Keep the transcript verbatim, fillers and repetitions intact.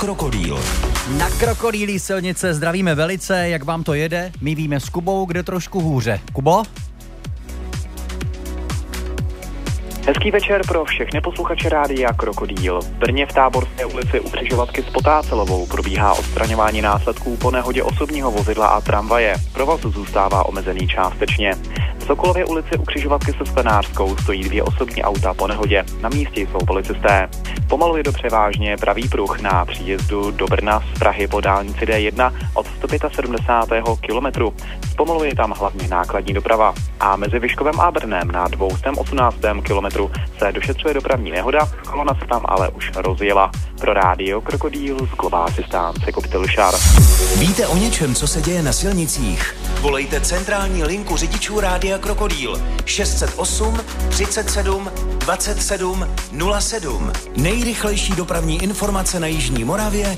Krokodýl. Na Krokodýlí silnice zdravíme velice, jak vám to jede? My víme s Kubou, kde trošku hůře. Kubo? Hezký večer pro všechny posluchače rádia Krokodýl. V Brně v Táborské ulici u křižovatky s Potácelovou probíhá odstraňování následků po nehodě osobního vozidla a tramvaje. Provoz zůstává omezený částečně. V Sokolově ulici u křižovatky se Sklenářskou stojí dvě osobní auta po nehodě. Na místě jsou policisté. Pomalu jede převážně pravý pruh na příjezdu do Brna z Prahy po dálnici D jedna od sto sedmdesátého pátého kilometru. Zpomaluje tam hlavně nákladní doprava. A mezi Vyškovem a Brnem na dvěstě osmnáctém kilometru se došetřuje dopravní nehoda, kolona se tam ale už rozjela. Pro rádio Krokodýl z Global Assistance Kopitel Šar. Víte o něčem, co se děje na silnicích? Volejte centrální linku řidičů rádia Krokodýl šest set osm třicet sedm dvacet sedm nula sedm. Nejrychlejší dopravní informace na jižní Moravě